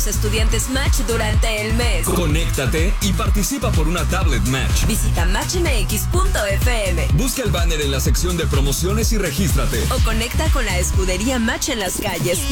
los estudiantes Match durante el mes. Conéctate y participa por una tablet Match. Visita matchmx.fm. Busca el banner en la sección de promociones y regístrate. O conecta con la escudería Match en las calles